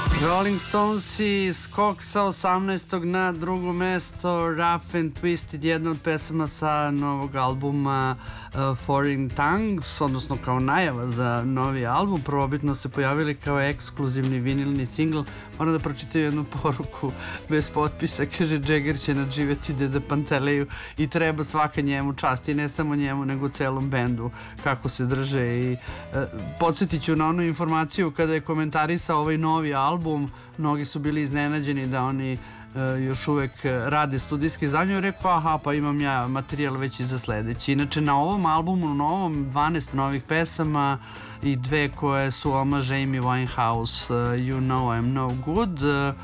Rolling Stonesi, skok sa 18. na drugo mesto, Rough and Twisted, jedna od pesama sa novog albuma Foreign Tongues, odnosno kao najava za novi album. Prvobitno se pojavili kao ekskluzivni vinilni singl. Moram da pročitam jednu poruku bez potpisa, kaže Jagger će nadživjeti Deda Panteleju i treba svaka njemu čast, i ne samo njemu nego celom bendu kako se drže. I podsjetit ću na onu informaciju kada je komentarisao ovaj novi album, mnogi su bili iznenađeni da oni još uvek rade studijski izdanje, i rekao aha, pa imam ja materijal već i za sledeći. Inače na ovom albumu novom 12 novih pesama i dve koje su omaž Amy Winehouse, You Know I'm No Good.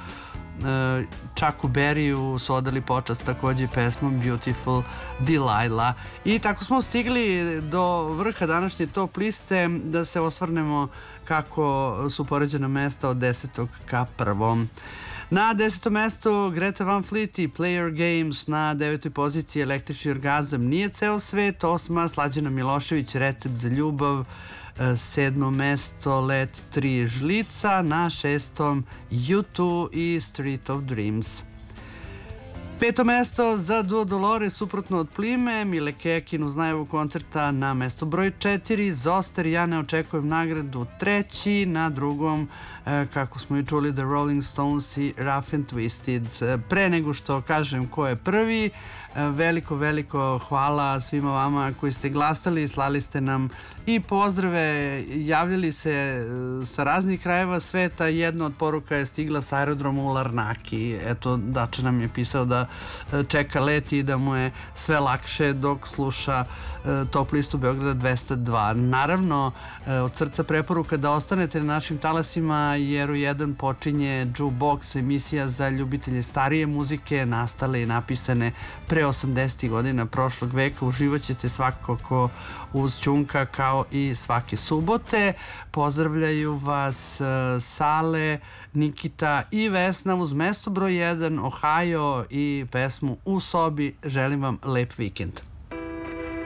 Chucku Berryu su odali počast takođe pesmom Beautiful Delilah. I tako smo stigli do vrha današnje top liste, da se osvrnemo kako su poređena mesta od 10. ka 1. Na 10. mestu Greta Van Fleet i Play Your Games, na 9. poziciji Električni orgazam Nije ceo svet, 8. Slađana Milošević Recept za ljubav, 7. mesto Let 3 Žlica, na 6. U2 i Street of Dreams. 5. mesto za Duo Dolores Suprotno od plime, Mile Kekin uz najavu koncerta na mesto broj 4, Zoster Ja ne očekujem nagradu 3, na drugom, kako smo i čuli, The Rolling Stones i Rough and Twisted. Pre nego što kažem ko je prvi, veliko hvala svima vama koji ste glasali, slali ste nam i pozdrave, javljali se sa raznih krajeva sveta. Jedna od poruka je stigla sa aerodroma u Larnaki. Eto, Dača nam je pisao da čeka let i da mu je sve lakše dok sluša top listu Beograda 202. Naravno, od srca preporuka da ostanete na našim talasima, jer u 1 počinje Jukebox, emisija za ljubitelje starije muzike, nastale i napisane pre 80. godina prošlog veka. Uživaćete svakako uz Ćunka kao i svake subote. Pozdravljaju vas Sale, Nikita i Vesna uz mesto broj 1 Ohio i pesmu U sobi. Želim vam lep vikend.